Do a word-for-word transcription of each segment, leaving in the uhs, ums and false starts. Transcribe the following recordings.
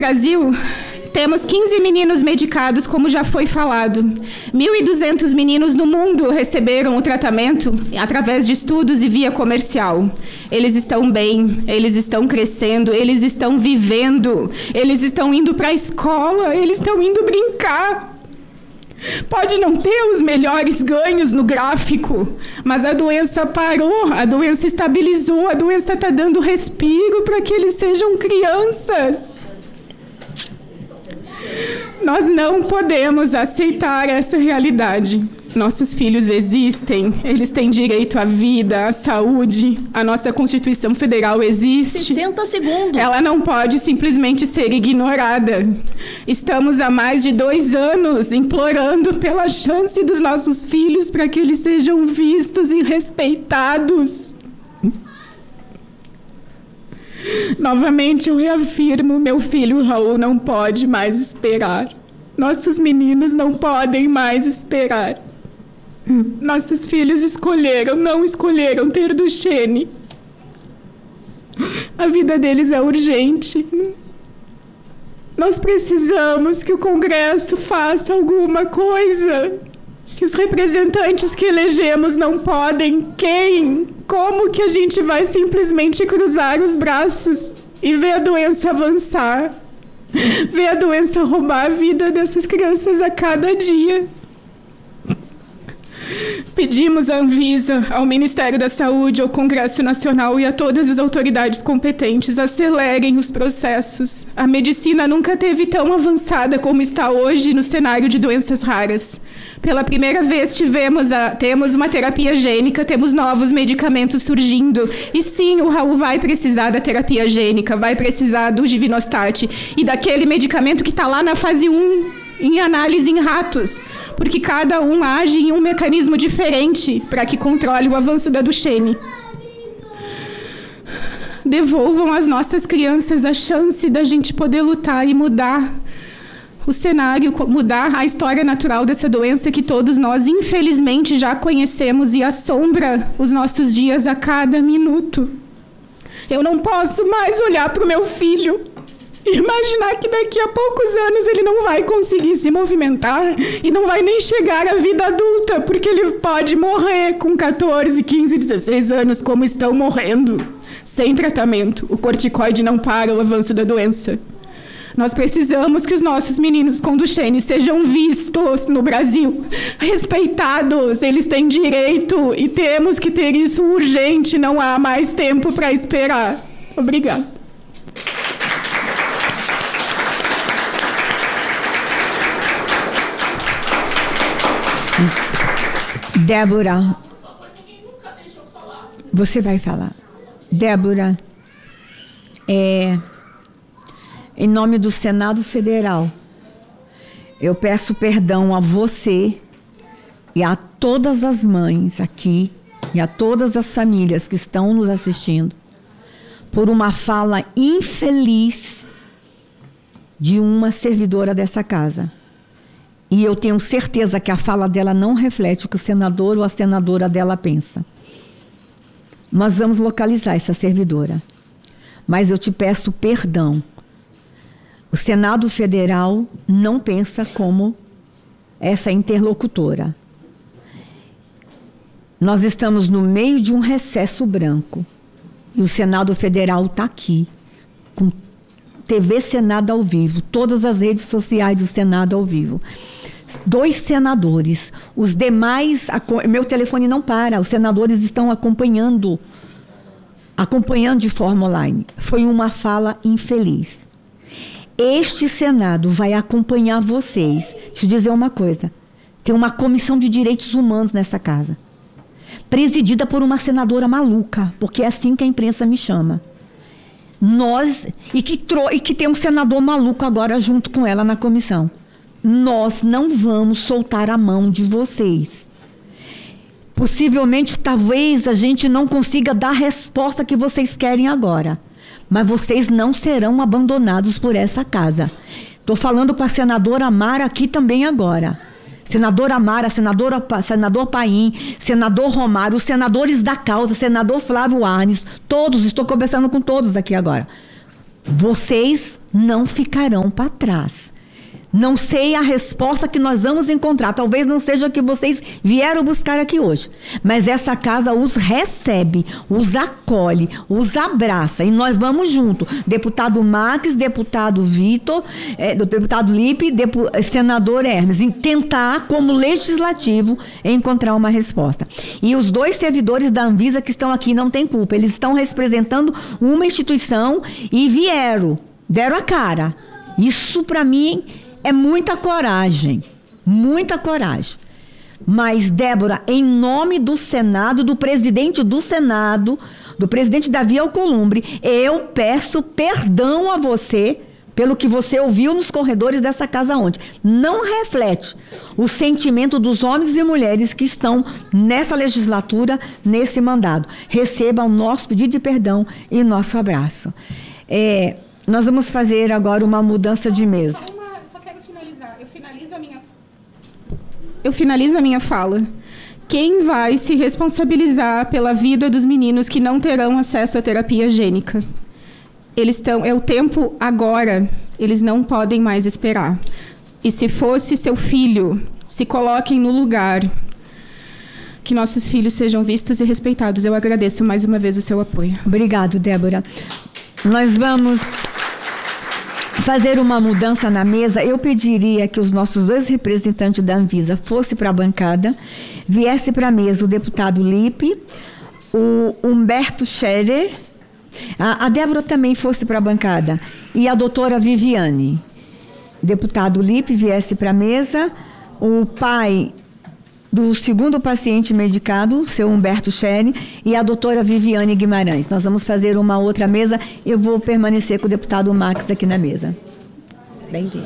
Brasil, temos quinze meninos medicados, como já foi falado. mil e duzentos meninos no mundo receberam o tratamento através de estudos e via comercial. Eles estão bem, eles estão crescendo, eles estão vivendo, eles estão indo para a escola, eles estão indo brincar. Pode não ter os melhores ganhos no gráfico, mas a doença parou, a doença estabilizou, a doença está dando respiro para que eles sejam crianças. Nós não podemos aceitar essa realidade. Nossos filhos existem, eles têm direito à vida, à saúde, a nossa Constituição Federal existe. sessenta segundos. Ela não pode simplesmente ser ignorada. Estamos há mais de dois anos implorando pela chance dos nossos filhos para que eles sejam vistos e respeitados. Novamente eu reafirmo, meu filho Raul não pode mais esperar. Nossos meninos não podem mais esperar. Nossos filhos escolheram, não escolheram ter Duchenne. A vida deles é urgente. Nós precisamos que o Congresso faça alguma coisa. Se os representantes que elegemos não podem, quem? Como que a gente vai simplesmente cruzar os braços e ver a doença avançar? Ver a doença roubar a vida dessas crianças a cada dia? Pedimos à Anvisa, ao Ministério da Saúde, ao Congresso Nacional e a todas as autoridades competentes, acelerem os processos. A medicina nunca teve tão avançada como está hoje no cenário de doenças raras. Pela primeira vez tivemos a, temos uma terapia gênica, temos novos medicamentos surgindo. E sim, o Raul vai precisar da terapia gênica, vai precisar do Givinostat e daquele medicamento que está lá na fase um, em análise em ratos. Porque cada um age em um mecanismo diferente para que controle o avanço da Duchenne. Devolvam às nossas crianças a chance da gente poder lutar e mudar o cenário, mudar a história natural dessa doença que todos nós, infelizmente, já conhecemos e assombra os nossos dias a cada minuto. Eu não posso mais olhar para o meu filho e imaginar que daqui a poucos anos ele não vai conseguir se movimentar e não vai nem chegar à vida adulta, porque ele pode morrer com catorze, quinze, dezesseis anos, como estão morrendo, sem tratamento. O corticoide não para o avanço da doença. Nós precisamos que os nossos meninos com Duchenne sejam vistos no Brasil, respeitados, eles têm direito e temos que ter isso urgente, não há mais tempo para esperar. Obrigada. Débora, você vai falar. Débora, é, em nome do Senado Federal, eu peço perdão a você e a todas as mães aqui e a todas as famílias que estão nos assistindo por uma fala infeliz de uma servidora dessa casa. E eu tenho certeza que a fala dela não reflete o que o senador ou a senadora dela pensa. Nós vamos localizar essa servidora. Mas eu te peço perdão. O Senado Federal não pensa como essa interlocutora. Nós estamos no meio de um recesso branco. E o Senado Federal está aqui, com T V Senado ao vivo, todas as redes sociais do Senado ao vivo. Dois senadores, os demais, meu telefone não para, os senadores estão acompanhando, acompanhando de forma online. Foi uma fala infeliz. Este Senado vai acompanhar vocês. Deixa eu dizer uma coisa, tem uma comissão de direitos humanos nessa casa, presidida por uma senadora maluca, porque é assim que a imprensa me chama. Nós, e que, tro, e que tem um senador maluco agora junto com ela na comissão. Nós não vamos soltar a mão de vocês. Possivelmente, talvez, a gente não consiga dar a resposta que vocês querem agora. Mas vocês não serão abandonados por essa casa. Estou falando com a senadora Mara aqui também agora. Senadora Mara, senadora, senador Paim, senador Romário, os senadores da causa, senador Flávio Arnes, todos, estou conversando com todos aqui agora. vocês não ficarão para trás. Não sei a resposta que nós vamos encontrar. Talvez não seja o que vocês vieram buscar aqui hoje. Mas essa casa os recebe, os acolhe, os abraça. E nós vamos junto. Deputado Max, deputado Vitor, é, deputado Lipe, depu, senador Hermes. Em tentar, como legislativo, encontrar uma resposta. E os dois servidores da Anvisa que estão aqui não têm culpa. Eles estão representando uma instituição e vieram, deram a cara. Isso, para mim, é muita coragem, muita coragem. Mas, Débora, em nome do Senado, do presidente do Senado, do presidente Davi Alcolumbre, eu peço perdão a você pelo que você ouviu nos corredores dessa casa ontem. Não reflete o sentimento dos homens e mulheres que estão nessa legislatura, nesse mandato. Receba o nosso pedido de perdão e nosso abraço. É, nós vamos fazer agora uma mudança de mesa. Eu finalizo a minha fala. Quem vai se responsabilizar pela vida dos meninos que não terão acesso à terapia gênica? Eles estão, é o tempo agora. Eles não podem mais esperar. E se fosse seu filho, se coloquem no lugar. Que nossos filhos sejam vistos e respeitados. Eu agradeço mais uma vez o seu apoio. Obrigado, Débora. Nós vamos fazer uma mudança na mesa. Eu pediria que os nossos dois representantes da Anvisa fossem para a bancada, viesse para a mesa o deputado Lipe, o Humberto Scherer, a, a Débora também fosse para a bancada, e a doutora Viviane. Deputado Lipe viesse para a mesa, o pai do segundo paciente medicado, seu Humberto Scherer, e a doutora Viviane Guimarães. Nós vamos fazer uma outra mesa. Eu vou permanecer com o deputado Max aqui na mesa. Bem-vindo.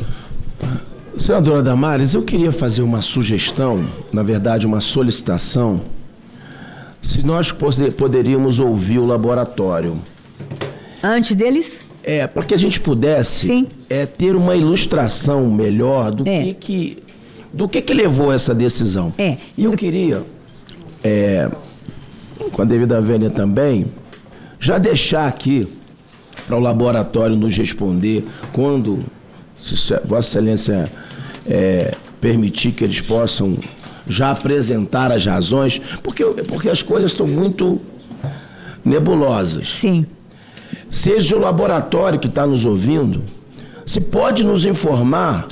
Senadora Damares, eu queria fazer uma sugestão, na verdade, uma solicitação, se nós poderíamos ouvir o laboratório. Antes deles? É, para que a gente pudesse Sim. É, ter uma ilustração melhor do é. que... que Do que que levou essa decisão? É. E eu queria, é, com a devida vênia também, já deixar aqui para o laboratório nos responder quando, se Vossa Excelência é, permitir que eles possam já apresentar as razões, porque, porque as coisas estão muito nebulosas. Sim. Seja o laboratório que está nos ouvindo, se pode nos informar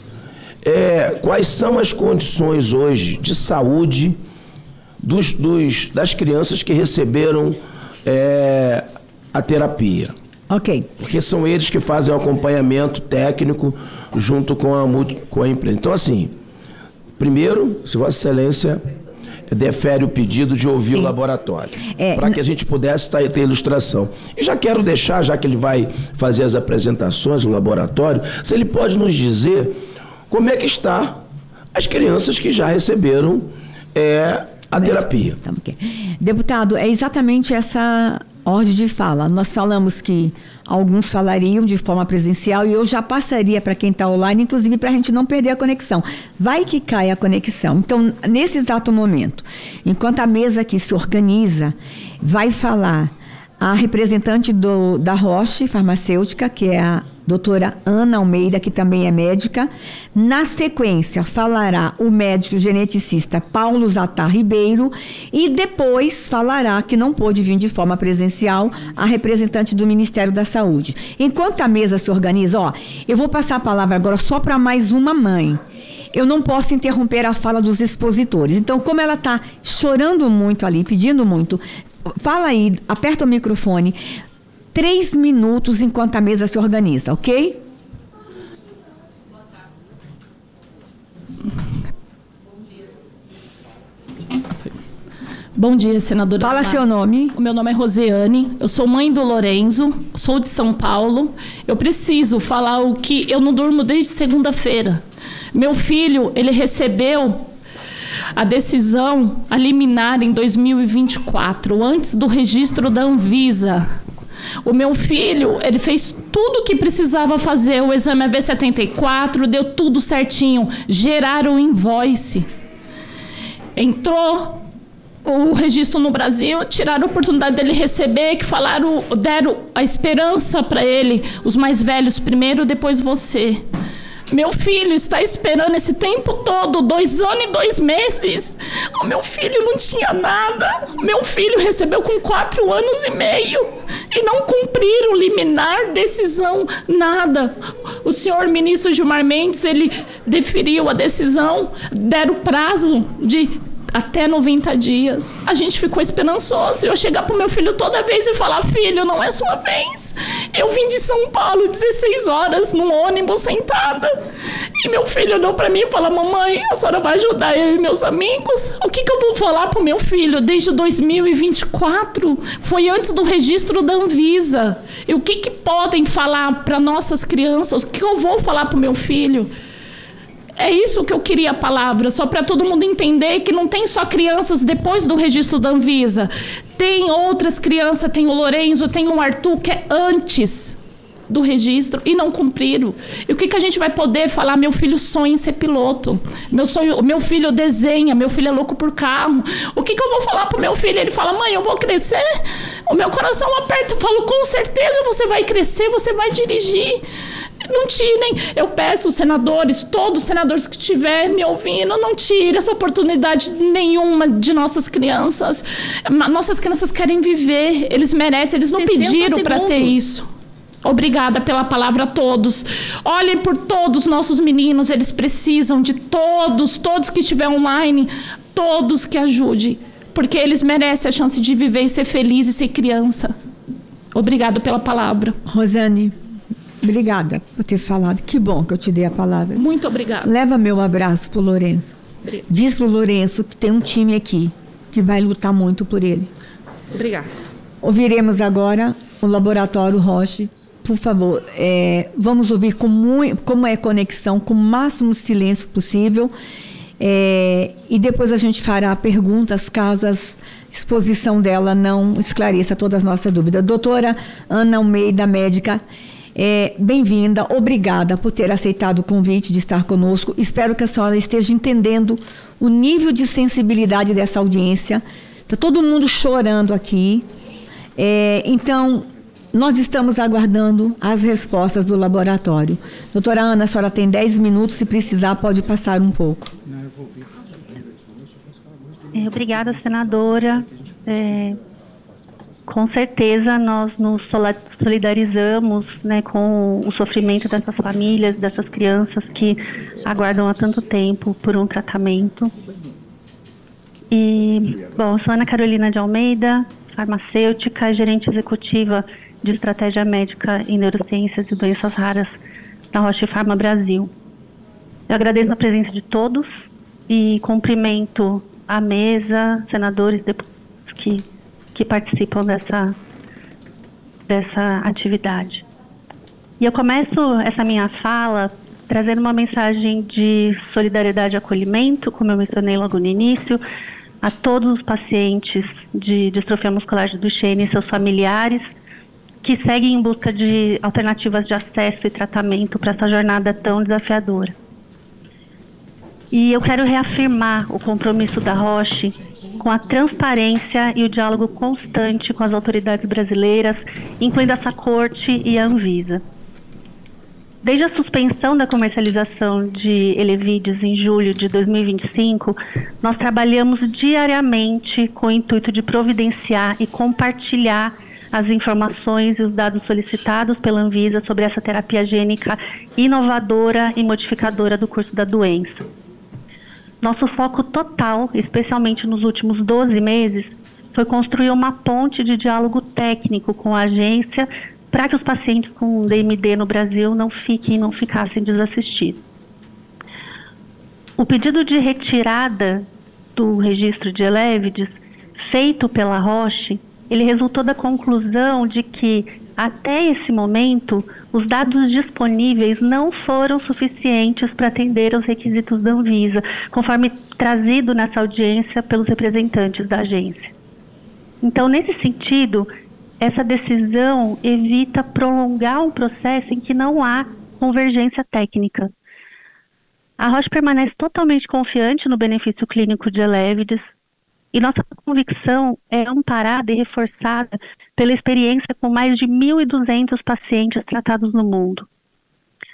É, quais são as condições hoje de saúde dos, dos, das crianças que receberam é, a terapia. Ok. Porque são eles que fazem o acompanhamento técnico junto com a, com a empresa. Então, assim, primeiro, se Vossa Excelência defere o pedido de ouvir Sim. o laboratório, é, para que a gente pudesse ter ilustração. E já quero deixar, já que ele vai fazer as apresentações do laboratório, se ele pode nos dizer como é que está as crianças que já receberam é, a terapia. Tá, okay. Deputado, é exatamente essa ordem de fala. Nós falamos que alguns falariam de forma presencial e eu já passaria para quem está online, inclusive para a gente não perder a conexão. Vai que cai a conexão. Então, nesse exato momento, enquanto a mesa aqui se organiza, vai falar a representante do, da Roche Farmacêutica, que é a doutora Ana Almeida, que também é médica. Na sequência, falará o médico geneticista Paulo Zatar Ribeiro e depois falará, que não pôde vir de forma presencial, a representante do Ministério da Saúde. Enquanto a mesa se organiza, ó, eu vou passar a palavra agora só para mais uma mãe. Eu não posso interromper a fala dos expositores. Então, como ela está chorando muito ali, pedindo muito, fala aí, aperta o microfone. Três minutos enquanto a mesa se organiza, ok? Bom dia, senadora. Fala seu nome. O meu nome é Rosiane, eu sou mãe do Lorenzo, sou de São Paulo. Eu preciso falar o que eu não durmo desde segunda-feira. Meu filho, ele recebeu a decisão a liminar em dois mil e vinte e quatro, antes do registro da Anvisa. O meu filho, ele fez tudo o que precisava fazer, o exame A V setenta e quatro, deu tudo certinho, geraram o invoice. Entrou o registro no Brasil, tiraram a oportunidade dele receber, que falaram, deram a esperança para ele, os mais velhos primeiro, depois você. Meu filho está esperando esse tempo todo, dois anos e dois meses. O meu filho não tinha nada. Meu filho recebeu com quatro anos e meio. E não cumpriram liminar, decisão, nada. O senhor ministro Gilmar Mendes, ele deferiu a decisão, deram prazo de até noventa dias. A gente ficou esperançoso. Eu chegar pro meu filho toda vez e falar, filho, não é sua vez. Eu vim de São Paulo dezesseis horas num ônibus sentada. E meu filho olhou pra mim e falou, mamãe, a senhora vai ajudar eu e meus amigos? O que que eu vou falar pro meu filho desde dois mil e vinte e quatro? Foi antes do registro da Anvisa. E o que que podem falar para nossas crianças? O que eu vou falar pro meu filho? É isso que eu queria a palavra, só para todo mundo entender que não tem só crianças depois do registro da Anvisa. Tem outras crianças, tem o Lorenzo, tem o Arthur, que é antes do registro e não cumpriram. E o que, que a gente vai poder falar? Meu filho sonha em ser piloto. Meu, sonho, meu filho desenha, meu filho é louco por carro. O que, que eu vou falar pro meu filho? Ele fala, mãe, eu vou crescer? O meu coração aperta. Eu falo, com certeza você vai crescer, você vai dirigir. Não tirem, eu peço os senadores, todos os senadores que estiver me ouvindo, não tirem essa oportunidade nenhuma de nossas crianças. Nossas crianças querem viver, eles merecem, eles não pediram para ter isso. Obrigada pela palavra a todos. Olhem por todos os nossos meninos, eles precisam de todos, todos que estiver online, todos que ajudem, porque eles merecem a chance de viver e ser feliz e ser criança. Obrigada pela palavra. Rosane, obrigada por ter falado. Que bom que eu te dei a palavra. Muito obrigada. Leva meu abraço pro Lourenço. Obrigada. Diz pro Lourenço que tem um time aqui que vai lutar muito por ele. Obrigada. Ouviremos agora o Laboratório Roche. Por favor, é, vamos ouvir com muito, como é conexão, com o máximo silêncio possível. É, e depois a gente fará perguntas caso a exposição dela não esclareça todas as nossas dúvidas. Doutora Ana Almeida, médica, é, bem-vinda, obrigada por ter aceitado o convite de estar conosco. Espero que a senhora esteja entendendo o nível de sensibilidade dessa audiência. Está todo mundo chorando aqui. É, então, nós estamos aguardando as respostas do laboratório. Doutora Ana, a senhora tem dez minutos, se precisar pode passar um pouco. Obrigada, senadora. É... Com certeza, nós nos solidarizamos, né, com o sofrimento dessas famílias, dessas crianças que aguardam há tanto tempo por um tratamento. E, bom, eu sou Ana Carolina de Almeida, farmacêutica, gerente executiva de estratégia médica em neurociências e doenças raras da Roche Pharma Brasil. Eu agradeço a presença de todos e cumprimento a mesa, senadores, deputados que que participam dessa, dessa atividade. E eu começo essa minha fala trazendo uma mensagem de solidariedade e acolhimento, como eu mencionei logo no início, a todos os pacientes de distrofia muscular de Duchenne e seus familiares que seguem em busca de alternativas de acesso e tratamento para essa jornada tão desafiadora. E eu quero reafirmar o compromisso da Roche com a transparência e o diálogo constante com as autoridades brasileiras, incluindo essa corte e a Anvisa. Desde a suspensão da comercialização de Elevidys em julho de dois mil e vinte e cinco, nós trabalhamos diariamente com o intuito de providenciar e compartilhar as informações e os dados solicitados pela Anvisa sobre essa terapia gênica inovadora e modificadora do curso da doença. Nosso foco total, especialmente nos últimos doze meses, foi construir uma ponte de diálogo técnico com a agência para que os pacientes com D M D no Brasil não fiquem, não ficassem desassistidos. O pedido de retirada do registro de Elevidys, feito pela Roche, ele resultou da conclusão de que, até esse momento, os dados disponíveis não foram suficientes para atender aos requisitos da Anvisa, conforme trazido nessa audiência pelos representantes da agência. Então, nesse sentido, essa decisão evita prolongar um processo em que não há convergência técnica. A Roche permanece totalmente confiante no benefício clínico de Elevidys. E nossa convicção é amparada e reforçada pela experiência com mais de mil e duzentos pacientes tratados no mundo.